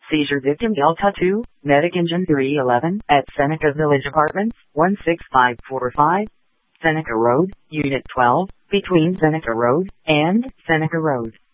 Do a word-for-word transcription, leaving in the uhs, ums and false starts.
Seizure victim Delta two, Medic Engine three eleven, at Seneca Village Apartments, one six five four five, Seneca Road, Unit twelve, between Seneca Road and Seneca Road.